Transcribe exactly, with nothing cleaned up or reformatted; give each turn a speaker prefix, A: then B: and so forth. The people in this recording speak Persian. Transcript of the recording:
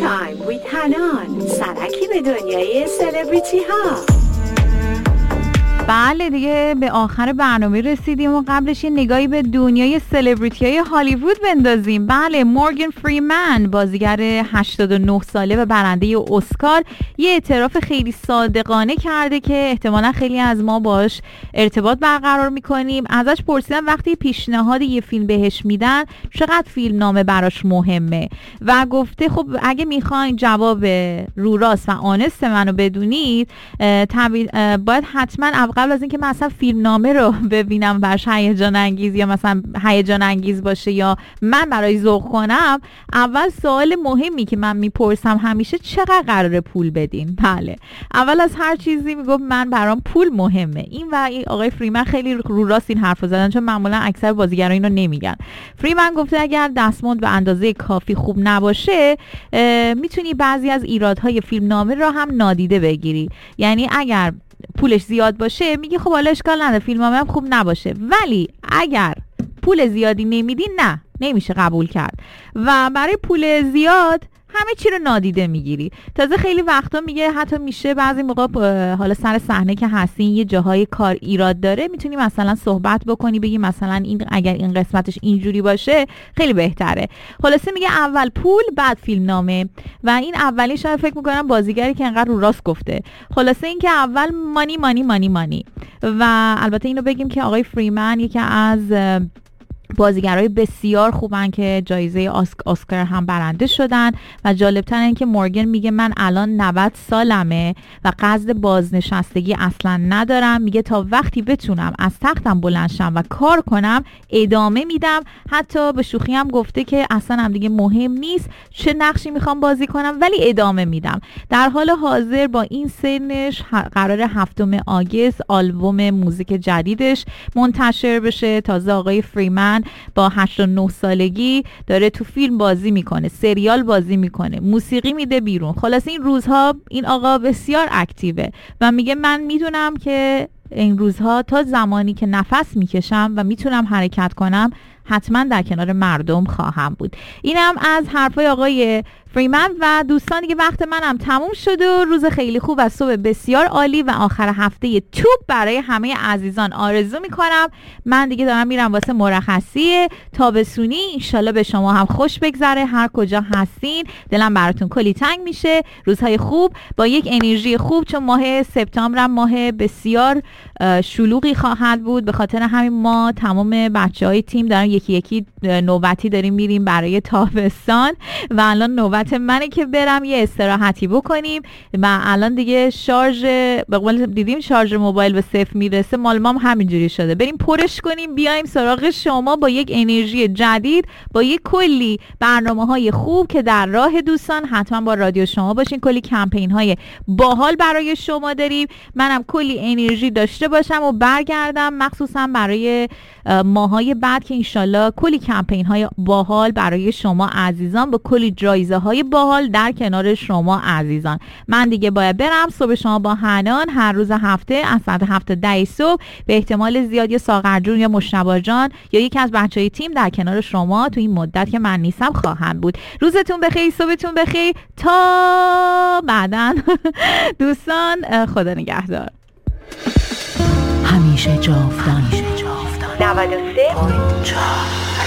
A: تایم with حنان، سرکی به دنیای سلبریتی ها.
B: بله دیگه به آخر برنامه رسیدیم و قبلش یه نگاهی به دنیای سلبریتی های هالیوود بندازیم. بله، مورگان فریمن بازیگر هشتاد و نه ساله و برنده اسکار یه اعتراف خیلی صادقانه کرده که احتمالا خیلی از ما باش ارتباط برقرار میکنیم. ازش پرسیدم وقتی پیشنهاد یه فیلم بهش میدن چقدر فیلم نامه براش مهمه و گفته خب اگه میخواین جواب رو راست و آنست منو بدونید باید حتما قبل از اینکه من اصلا فیلم نامه رو ببینم براش هیجان انگیز یا مثلا هیجان انگیز باشه یا من برای ذوق کنم، اول سوال مهمی که من میپرسم همیشه چقدر قراره پول بدین. بله، اول از هر چیزی میگم من برام پول مهمه. این و این آقای فریمن خیلی رو راست این حرفو زدن، چون معمولا اکثر بازیگرا اینو نمیگن. فریمن گفته اگر دستمزد به اندازه کافی خوب نباشه میتونی بعضی از ایرادهای فیلم نامه رو هم نادیده بگیری. یعنی اگر پولش زیاد باشه میگی خب حالا اشکال نداره فیلمنامه هم خوب نباشه، ولی اگر پول زیادی نمیدی نه نمیشه قبول کرد و برای پول زیاد همه چی رو نادیده میگیری. تازه خیلی وقتا میگه حتی میشه بعضی موقع حالا سر صحنه که هستین یه جاهای کار ایراد داره میتونی مثلا صحبت بکنی بگی مثلا این اگر این قسمتش اینجوری باشه خیلی بهتره. خلاصه میگه اول پول بعد فیلم نامه و این اولی شاید فکر میکنم بازیگری که انقدر رو راست گفته. خلاصه این که اول مانی مانی مانی مانی و البته اینو بگیم که آقای فریمن یکی از بازیگرای بسیار خوبن که جایزه اسکار هم برنده شدن و جالبتر این که مورگان میگه من الان نود سالمه و قصد بازنشستگی اصلا ندارم. میگه تا وقتی بتونم از تختم بلند شم و کار کنم ادامه میدم. حتی به شوخی هم گفته که اصلا هم دیگه مهم نیست چه نقشی میخوام بازی کنم ولی ادامه میدم. در حال حاضر با این سنش قرار هفتم آگوست آلبوم موزیک جدیدش منتشر بشه. تازه آقای فریمن با هشتاد و نه سالگی داره تو فیلم بازی میکنه، سریال بازی میکنه، موسیقی میده بیرون. خلاص این روزها این آقا بسیار اکتیوه و میگه من میدونم که این روزها تا زمانی که نفس میکشم و میتونم حرکت کنم حتما در کنار مردم خواهم بود. اینم از حرفای آقای فریمن و دوستان دیگه وقت منم تموم شد و روز خیلی خوب و صبح بسیار عالی و آخر هفته توپ برای همه عزیزان آرزو میکنم. من دیگه دارم میرم واسه مرخصی تابستونی، انشالله به شما هم خوش بگذره هر کجا هستین. دلم براتون کلی تنگ میشه. روزهای خوب با یک انرژی خوب، چون ماه سپتامبر ماه بسیار شلوغی خواهد بود. به خاطر همین ما تمام بچهای تیم دارن یکی یکی نوبتی داریم میریم برای تابستان و الان نوبت منه که برم یه استراحتی بکنیم و الان دیگه شارژ به قول دیدیم شارژ موبایل به صفر میرسه. مال ما هم همینجوری شده. بریم پرش کنیم بیایم سراغ شما با یک انرژی جدید، با یک کلی برنامه‌های خوب که در راه دوستان. حتما با رادیو شما باشین، کلی کمپین‌های باحال برای شما داریم. منم کلی انرژی داشته باشم و برگردم مخصوصا برای ماهای بعد که انشالله کلی کمپین های باحال برای شما عزیزان با کلی جایزه های باحال در کنار شما عزیزان. من دیگه باید برم. صبح شما با حنان هر روز هفته از ساعت هفت ده صبح به احتمال زیاد یا ساغر جون یا مشتبه جان یا یکی از بچهای تیم در کنار شما تو این مدت که من نیستم خواهم بود. روزتون بخیر، صبحتون بخیر، تا بعداً دوستان. خدا نگهدار.
C: همیشه جاودان.
A: نود و سه